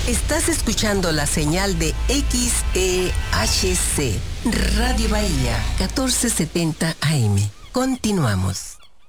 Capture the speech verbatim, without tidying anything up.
Estás escuchando la señal de X E H C, Radio Bahía, catorce setenta A M. Continuamos.